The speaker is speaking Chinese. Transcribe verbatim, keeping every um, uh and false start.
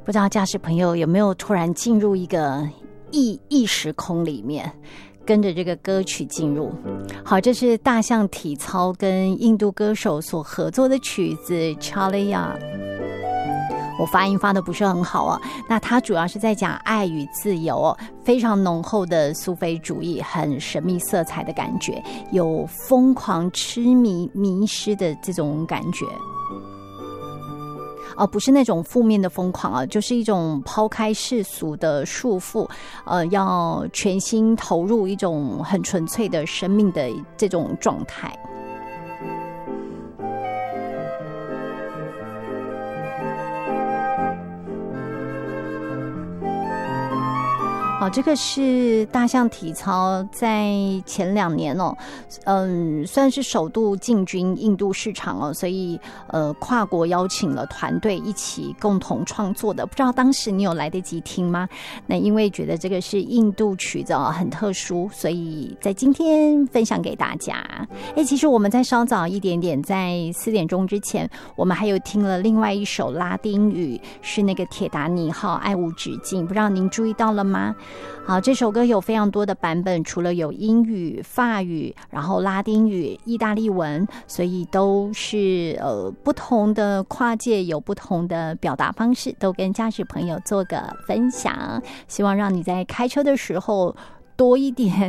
不知道驾驶朋友有没有突然进入一个异异时空里面，跟着这个歌曲进入。好，这是大象体操跟印度歌手所合作的曲子 Chaliya， 我发音发的不是很好啊。那它主要是在讲爱与自由哦，非常浓厚的苏菲主义，很神秘色彩的感觉，有疯狂痴迷迷失的这种感觉。呃，不是那种负面的疯狂啊，就是一种抛开世俗的束缚，呃，要全心投入一种很纯粹的生命的这种状态。好，这个是大象体操在前两年哦，嗯，算是首度进军印度市场哦，所以呃，跨国邀请了团队一起共同创作的。不知道当时你有来得及听吗？那因为觉得这个是印度曲子哦，很特殊，所以在今天分享给大家。哎，其实我们在稍早一点点，在四点钟之前，我们还有听了另外一首拉丁语，是那个铁达尼号爱无止境，不知道您注意到了吗？好，这首歌有非常多的版本，除了有英语、法语，然后拉丁语、意大利文，所以都是呃不同的跨界，有不同的表达方式，都跟驾驶朋友做个分享，希望让你在开车的时候多一点